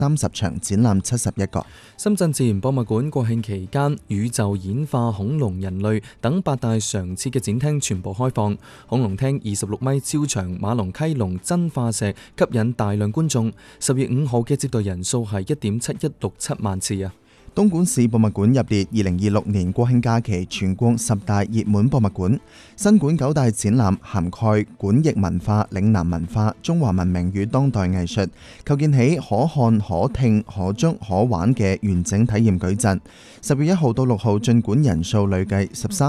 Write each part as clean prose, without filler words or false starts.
30場展覽71個。 深圳自然博物館國慶期間，宇宙演化、恐龍、人類等8大常設嘅展廳全部開放。恐龍廳26米超長馬龍溪龍真化石吸引大量觀眾。10月5號嘅接待人數係1.7167萬次啊！ 東莞市博物館入列2026年國慶假期全國10大熱門博物館。新館9大展覽涵蓋館驛文化、嶺南文化、中華文明與當代藝術，構建起可看、可聽、可觸、可玩嘅完整體驗矩陣。10月1號到6號進館人數累計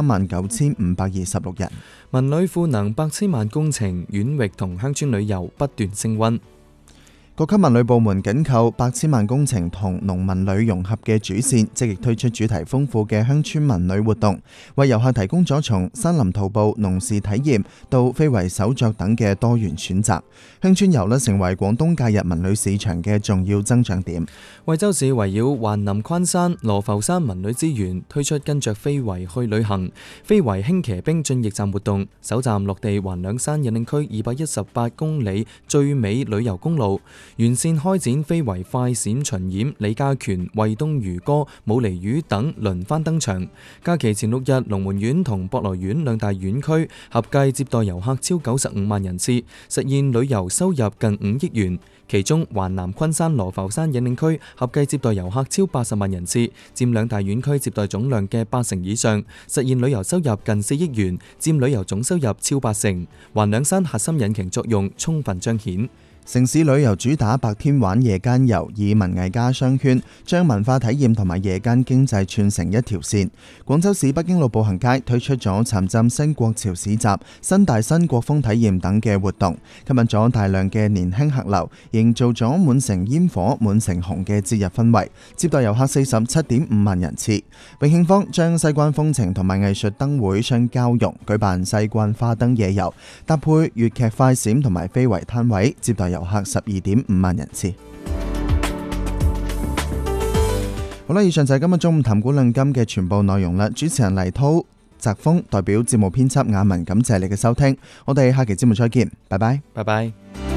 139526人。 文旅賦能百千萬工程，縣域同鄉村旅遊不斷升溫。 各級文旅部門緊扣百千萬工程同農民旅融合嘅主線，積極推出主題豐富嘅鄉村文旅活動，為遊客提供咗從山林徒步、農事體驗到非遺手作等嘅多元選擇。鄉村遊成為廣東假日文旅市場嘅重要增長點。 惠州市圍繞環林昆山、羅浮山文旅資源，推出跟着非遺去旅行、非遺輕騎兵進驛站活動，首站落地環兩山引領區218公里最美旅遊公路。沿線開展非遺快閃巡演，李家拳、惠東漁歌、舞鯉魚等輪番登場。假期前6日，龍門縣同博羅縣兩大縣區合計接待遊客超95萬人次，實現旅遊收入近5億元。其中環南昆山羅浮山引領區合計接待遊客超80萬人次，佔兩大縣區接待總量嘅80%以上，實現旅遊收入近4億元，佔旅遊總收入超80%。環兩山核心引擎作用充分彰顯。 城市旅遊主打白天玩夜間遊，以文藝家商圈將文化體驗同埋夜間經濟串成一條線。廣州市北京路步行街推出咗沉浸式國潮市集、新大新國風體驗等嘅活動，吸引咗大量嘅年輕客流，營造咗滿城煙火、滿城紅嘅節日氛圍，接待遊客47.5萬人次。永慶坊將西關風情同埋藝術燈會相交融，舉辦西關花燈夜遊，搭配粵劇快閃同埋非遺攤位，接待遊客12.5萬人次。好啦，以上就係今日中午談古論今嘅全部內容啦。主持人黎濤、澤峰代表節目編輯雅文，感謝你嘅收聽。我哋下期節目再見，拜拜。 拜拜。